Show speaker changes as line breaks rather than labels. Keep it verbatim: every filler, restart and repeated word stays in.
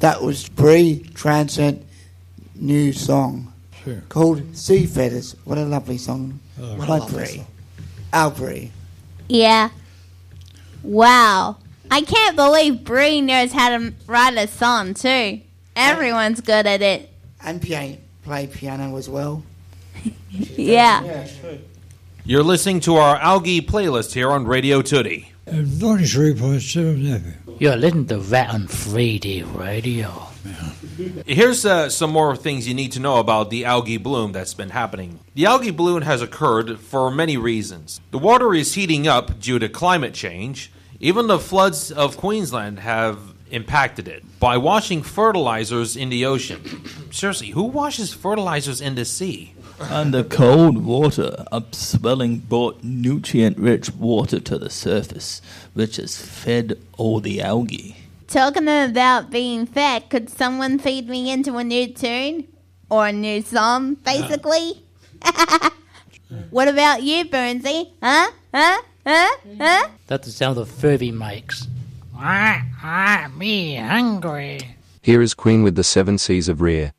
That was Bree Transcend new song
Sure.
called Sea Feathers. What a lovely song.
Oh,
What
I
a
love
Bree.
that song.
Our Bree.
Yeah. Wow. I can't believe Bree knows how to write a song, too. Everyone's good at it.
And piano, play piano as well.
Yeah.
You're listening to our Algae playlist here on Radio Tootie.
ninety-three point seven F M.
You're listening to Rat on three D Radio.
Here's uh, some more things you need to know about the algae bloom that's been happening. The algae bloom has occurred for many reasons. The water is heating up due to climate change. Even the floods of Queensland have impacted it by washing fertilizers in the ocean. Seriously, who washes fertilizers in the sea?
And the cold water upswelling brought nutrient-rich water to the surface, which has fed all the algae.
Talking about being fed, could someone feed me into a new tune? Or a new song, basically? What about you, Burnsy? Huh? Huh? Huh? Huh?
That's the sound of Furby makes. Ah, ah, me hungry.
Here is Queen with the Seven Seas of Rare.